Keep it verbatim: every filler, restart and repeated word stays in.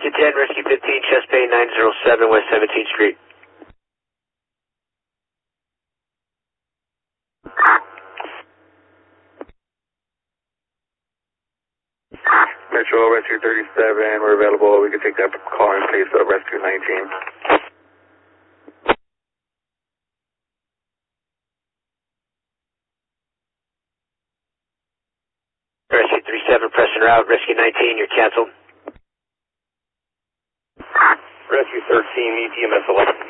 Rescue ten, Rescue fifteen, chest bay nine zero seven, West seventeenth Street. Metro Rescue thirty-seven, we're available. We can take that call in place of Rescue nineteen. Rescue thirty-seven, pressing route. Rescue nineteen, you're canceled. Rescue thirteen, E T M S eleven.